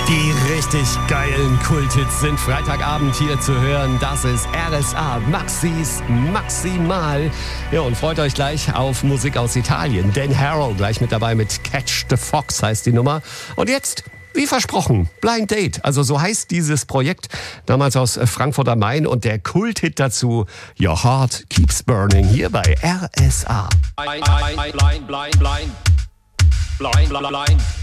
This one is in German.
Die richtig geilen Kulthits sind Freitagabend hier zu hören. Das ist RSA Maxis Maximal. Ja, und freut euch gleich auf Musik aus Italien. Dan Harrow gleich mit dabei mit Catch the Fox heißt die Nummer. Und jetzt, wie versprochen, Blind Date. Also so heißt dieses Projekt, damals aus Frankfurt am Main. Und der Kulthit dazu, Your Heart Keeps Burning, hier bei RSA. Blind.